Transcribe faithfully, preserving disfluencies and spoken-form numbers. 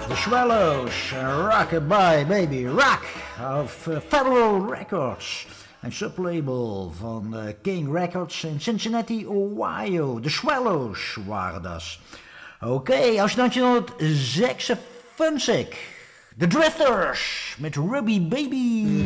The Swallows, Rockabye Baby Rock of uh, Federal Records. Een sublabel van uh, King Records in Cincinnati, Ohio. De Swallows waren dat. Oké, okay, als negentien zesenvijftig. De Drifters met Ruby Baby.